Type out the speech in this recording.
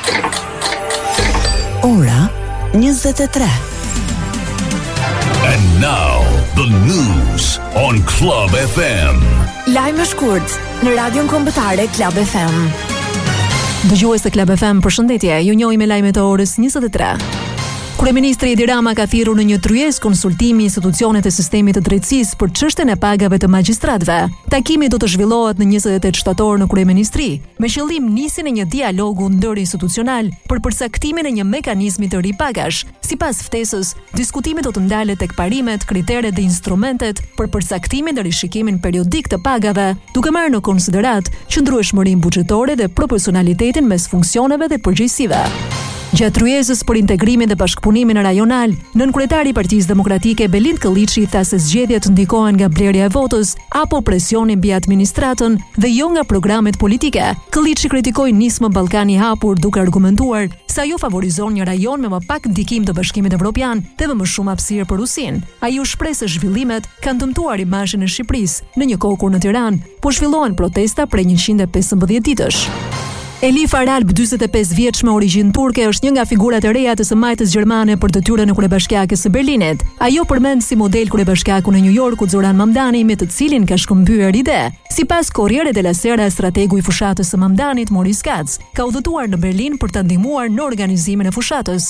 Ora 23. And now the news on Club FM. Lajme shkurt në Radion Kombëtare Club FM. Dëgjues të Club FM, përshëndetje. Ju njohim me lajmet e orës 23. Kryeministri Edi Rama ka thirrur në një tryezë konsultimi institucionet e sistemit të drejtësisë për çështjen e pagave të magjistratëve. Takimi do të zhvillohet në 28 shtator në kryeministri, me qëllim nisjen e një dialogu ndërinstitucional për përcaktimin e një mekanizmi të ri pagash. Sipas ftesës, diskutimi do të ndalet tek parimet, kriteret dhe instrumentet për përcaktimin dhe rishikimin periodik të pagave, duke marrë në konsiderat qëndrueshmërinë buxhetore dhe proporcionalitetin mes funksioneve dhe përgjegjësive. Gjatë tryezës për integrimin dhe bashkëpunimin rajonal, nënkryetari i Partisë Demokratike Belind Kolliçi tha se zgjedhjet ndikohen nga blerja e votës apo presioni mbi administratën dhe jo nga programet politike. Kolliçi kritikoi nismën Ballkani i hapur duke argumentuar se ajo favorizon një rajon me më pak ndikim të Bashkimit Evropian dhe me më shumë hapësirë për Rusinë. Ai u shpreh se zhvillimet kanë dëmtuar imazhin e Shqipërisë në një kohë kur në Tiranë po zhvillohen protesta prej 115 ditësh. Elif Aralp, 45 vjeç me origjinë turke, është një nga figurat e reja të së majtës gjermane për detyrën e kryebashkiakes së Berlinit. Ajo përmend si model kryebashkiakun e New Yorkut Zoran Mamdani, me të cilin ka shkëmbyer ide. Sipas Corriere della Sera, strategu i fushatës së Mamdanit, Maurice Katz, ka udhëtuar në Berlin për ta ndihmuar në organizimin e fushatës.